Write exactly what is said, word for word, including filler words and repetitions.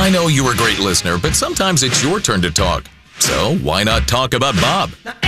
I know you're a great listener, but sometimes it's your turn to talk. So why not talk about Bob? Now,